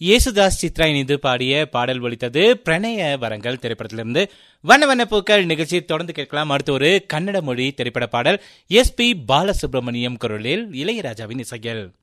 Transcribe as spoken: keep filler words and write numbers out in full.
இயேசுதாஸ் சித்ரா இணைந்து பாடிய பாடல் ஒலித்தது பிரணய வரங்கள் திரைப்படத்திலிருந்து. வண்ண வண்ண பூக்கள் நிகழ்ச்சி தொடர்ந்து கேட்கலாம். அடுத்த ஒரு கன்னட மொழி திரைப்பட பாடல் எஸ் பி பாலசுப்ரமணியம் குரலில் இளையராஜாவின் இசையில்.